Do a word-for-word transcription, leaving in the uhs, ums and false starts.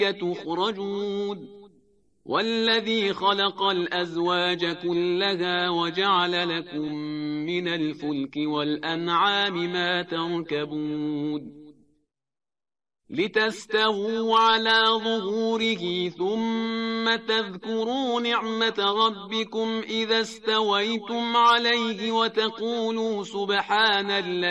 تخرجون والذي خلق الأزواج كلها وجعل لكم من الفلك والأنعام ما تركبون لتستووا على ظهوره ثم تذكروا نعمة ربكم إذا استويتم عليه وتقولوا سبحان الله